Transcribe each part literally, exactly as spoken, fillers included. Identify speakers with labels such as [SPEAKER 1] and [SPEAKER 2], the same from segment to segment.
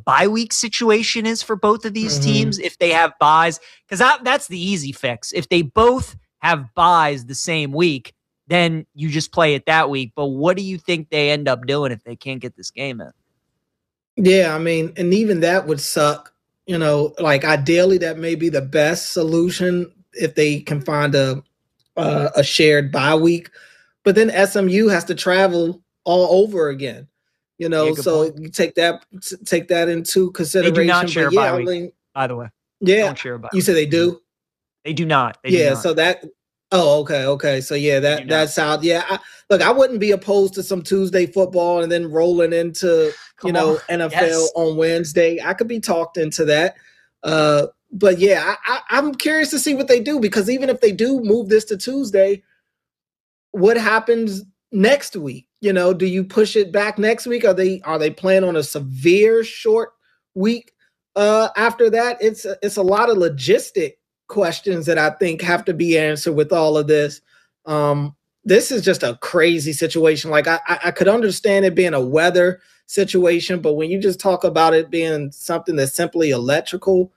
[SPEAKER 1] bye week situation is for both of these mm-hmm. teams if they have buys? Because that, that's the easy fix. If they both have buys the same week, then you just play it that week. But what do you think they end up doing if they can't get this game in?
[SPEAKER 2] Yeah, I mean, and even that would suck. You know, like ideally that may be the best solution if they can find a uh, a shared bye week. But then S M U has to travel all over again. You know, yeah, so point. you take that take that into consideration.
[SPEAKER 1] They do not share
[SPEAKER 2] but yeah,
[SPEAKER 1] bye
[SPEAKER 2] I
[SPEAKER 1] week,
[SPEAKER 2] mean,
[SPEAKER 1] by the way.
[SPEAKER 2] Yeah,
[SPEAKER 1] don't share bye
[SPEAKER 2] you
[SPEAKER 1] week.
[SPEAKER 2] said they do.
[SPEAKER 1] They do not. They
[SPEAKER 2] yeah,
[SPEAKER 1] do not.
[SPEAKER 2] so that. Oh, okay, okay. So yeah, that that's how. Yeah, I, look, I wouldn't be opposed to some Tuesday football and then rolling into Come you know on. N F L yes. on Wednesday. I could be talked into that. Uh, but yeah, I, I, I'm curious to see what they do, because even if they do move this to Tuesday, what happens next week? You know, do you push it back next week? Are they are they planning on a severe short week uh, after that? It's it's a lot of logistic questions that I think have to be answered with all of this. Um, this is just a crazy situation. Like I, I could understand it being a weather situation, but when you just talk about it being something that's simply electrical,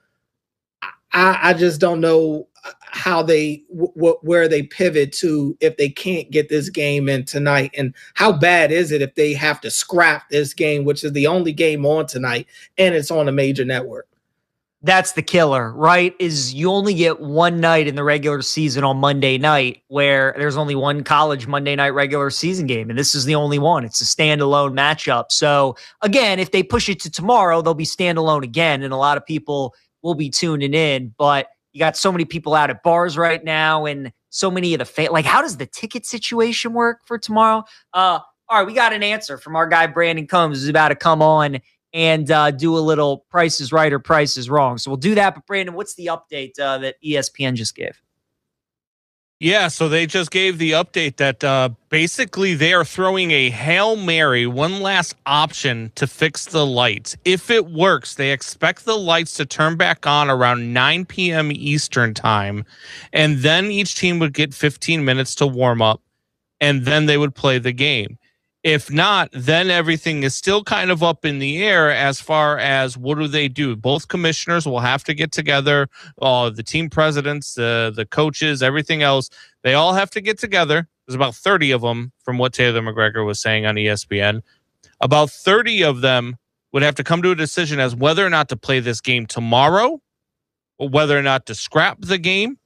[SPEAKER 2] I, I just don't know how they w- where they pivot to if they can't get this game in tonight. And how bad is it if they have to scrap this game, which is the only game on tonight, and it's on a major network?
[SPEAKER 1] That's the killer, right? Is you only get one night in the regular season on Monday night, where there's only one college Monday night regular season game, and this is the only one. It's a standalone matchup. So again, if they push it to tomorrow, they'll be standalone again, and a lot of people will be tuning in. But you got so many people out at bars right now, and so many of the fa- like, how does the ticket situation work for tomorrow? Uh, all right, we got an answer from our guy Brandon Combs, who's about to come on and uh, do a little Price is Right or Price is Wrong. So we'll do that. But Brandon, what's the update uh, that E S P N just gave?
[SPEAKER 3] Yeah, so they just gave the update that uh, basically they are throwing a Hail Mary, one last option to fix the lights. If it works, they expect the lights to turn back on around nine p.m. Eastern time, and then each team would get fifteen minutes to warm up, and then they would play the game. If not, then everything is still kind of up in the air as far as what do they do. Both commissioners will have to get together, uh, the team presidents, the, the coaches, everything else. They all have to get together. There's about thirty of them, from what Taylor McGregor was saying on E S P N. About thirty of them would have to come to a decision as whether or not to play this game tomorrow, or whether or not to scrap the game,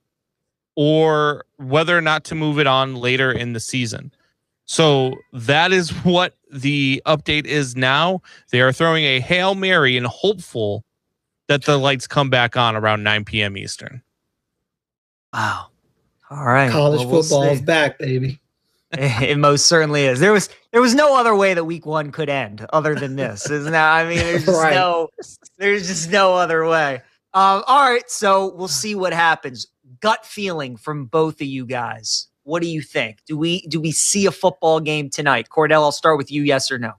[SPEAKER 3] or whether or not to move it on later in the season. So that is what the update is now. They are throwing a Hail Mary and hopeful that the lights come back on around nine p.m. Eastern.
[SPEAKER 1] Wow. All right.
[SPEAKER 2] College well, we'll football see. is back, baby.
[SPEAKER 1] It most certainly is. There was there was no other way that week one could end other than this, isn't that? I mean, there's just right. no there's just no other way. Um, all right, so we'll see what happens. Gut feeling from both of you guys. What do you think? Do we do we see a football game tonight? Cordell, I'll start with you, yes or no?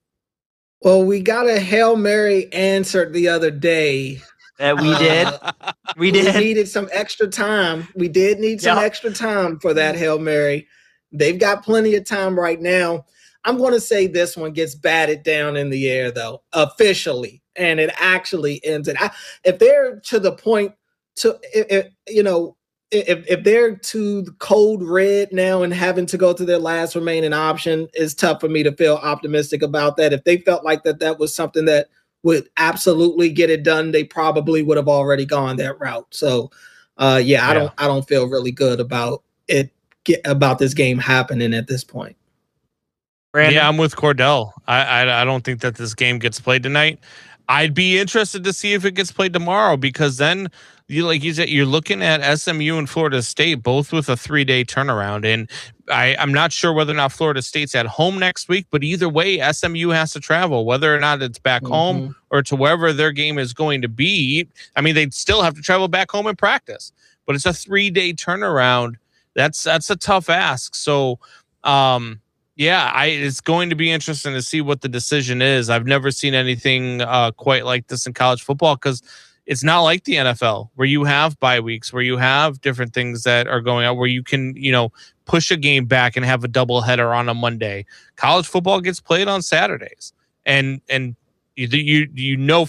[SPEAKER 2] Well, we got a Hail Mary answered the other day.
[SPEAKER 1] That we did. Uh, we did.
[SPEAKER 2] We needed some extra time. We did need some yep. extra time for that Hail Mary. They've got plenty of time right now. I'm going to say this one gets batted down in the air, though, officially, and it actually ends it. I, if they're to the point to, if, you know, If if they're to code red now and having to go to their last remaining option, it's tough for me to feel optimistic about that. If they felt like that that was something that would absolutely get it done, they probably would have already gone that route. So, uh, yeah, I yeah. don't I don't feel really good about it get, about this game happening at this point.
[SPEAKER 3] Brandon? Yeah, I'm with Cordell. I, I I don't think that this game gets played tonight. I'd be interested to see if it gets played tomorrow, because then you like you said, you're looking at S M U and Florida State, both with a three day turnaround. And I, I'm not sure whether or not Florida State's at home next week, but either way, S M U has to travel, whether or not it's back mm-hmm. home or to wherever their game is going to be. I mean, they'd still have to travel back home and practice, but it's a three day turnaround. That's that's a tough ask. So, um, yeah, I, it's going to be interesting to see what the decision is. I've never seen anything uh, quite like this in college football, because it's not like the N F L, where you have bye weeks, where you have different things that are going on, where you can, you know, push a game back and have a doubleheader on a Monday. College football gets played on Saturdays, and and you you you know